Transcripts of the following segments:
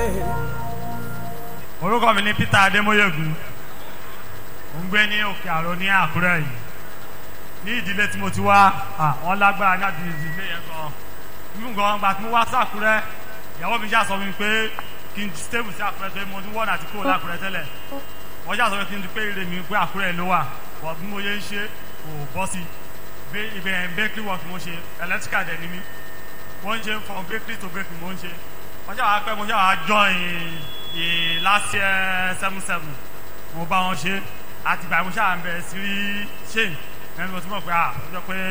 orúkọ mi ni Peter Adémóyègún mo ń gbé ní Òkè Àrò ní Àkúrẹ́ yìí. Ní ìdílé tí mo ti wá wọ́n lágbára ní àdúgbò ìdílé yẹn gan. Nínú gan gba tí mo wá sí Àkúrẹ́ ìyàwó mi ṣáà sọ mi pé kí n stable sí Àkúrẹ́ pé mo ti wọ́n àti kúrò lákúrẹ́ tẹ́lẹ̀. Wọ́n ṣáà sọ pé kí n pé ire mi pé Àkúrẹ́ ló wà wọ́n bí mo yẹ ń ṣe kò bọ́ sí ibẹ̀ bakery work mo ṣe electrical dẹ̀ ni mí wọ́n ń ṣe from bakery to bakery mo ń ṣe. Wọ́n ṣáà pẹ́ mo ṣáà join last year 77 mo bá wọn ṣe àti ìgbà mo ṣáà ń bẹ̀rẹ̀ sí rí ṣe ẹni mo ti mọ̀ pé ọjọ́ pé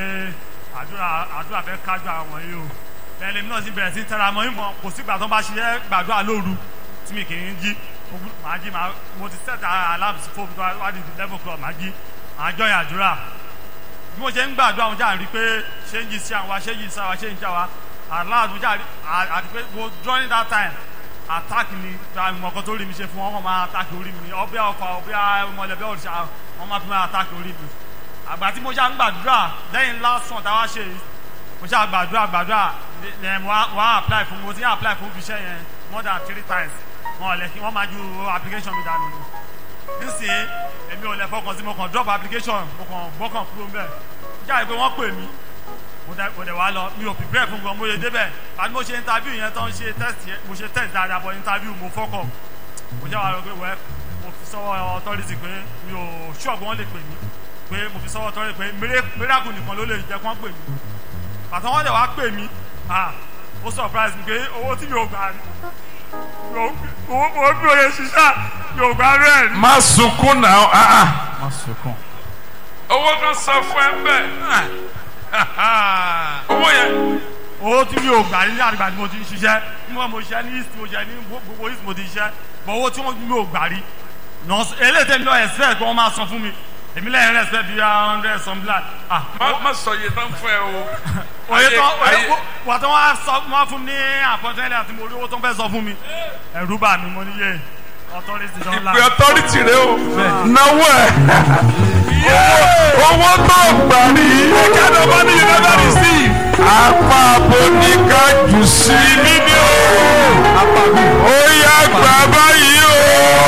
àdúrà fẹ́ kájú àwọn yìí o ẹni náà sì bẹ̀rẹ̀ sí tẹ́ra mọ́ ìmọ̀ kò sígbà tó bá ṣiṣẹ́ gbàdúrà lóru tí mi kì í jí màá jí mo ti set alarm fóònù tó wá di 11 o'clock màá jí màá jọyìn àdúrà bí mo ṣe ń gbàdúrà mo jáà rí pé ṣé ń jí sí àwọn ṣé ń jí sí àwọn ṣé ń jí àwọn aláàdúrà mo jáà rí àti pé mo during that time attack ni ìmọ̀kan tó rí mi ṣe fún wọn máa attack orí mi ọbẹ̀ ọkọ̀ ọbẹ̀ mọ̀lẹ́bẹ̀ òrìṣà wọn máa fi máa attack orí mi àgbà tí mo ṣá ń gbàdúrà lẹ́yìn lásán táwa ṣe mo ṣá gbàdúrà wọ́n á apply fún mo ti apply fún iṣẹ́ yẹn more than 3 times wọn ò lè kí wọ́n máa ju application mi dànù ni nísìnyí èmi ò lè fọkàn sí mo kàn drop application mo kàn gbọ́kàn kúrò ń bẹ̀ jáde pé wọ́n pè mí mo dẹ̀ wá lọ mi ò prepare fún gan mo lè débẹ̀ àti mo ṣe interview yẹn tán ṣe test yẹn mo ṣe test dáadáa but interview mo fọ́kọ̀ mo jẹ́ wàá rọ pé wẹ́ mo fi sọ́wọ́ authority pé mi ò ṣọ́ọ̀bù wọn lè pè mí pé mo fi sọ́wọ́ authority pé miracle nìkan ló lè jẹ́ kí wọ́n pè mí àti wọ́n dẹ̀ wá pè mí ó surprise mi pé owó tí mi ò gbà rí owó bí o yẹ ṣiṣẹ́ mi ò gbà rẹ̀ rí. má sunkún náà má sunkún. owó kan sọ fún ẹ bẹ́ẹ̀ owó yẹn. owó tí mi ò gbà ní àgbà tí mo ti ń ṣiṣẹ́ nígbà mo ṣiṣẹ́ ní east mo ṣiṣẹ́ ní gbogbo east mo ti ṣiṣẹ́ bọ̀ owó tí mi ò gbà rí eléyìí tẹ́mi náà expect kí wọ́n máa san fún mi èmi lẹ́yìn respect bíi 100 some black. má sọ iye tán fún ẹ o. oye tán wà tó wọ́n fún ní àpọ̀tẹ́lẹ̀ àti mo rí owó tó ń fẹ́ sọ fún mi ẹ̀rú bà mí mo níyè authority tó ń la. ìpè authority rẹ o náwó ẹ owó tó gbà rí.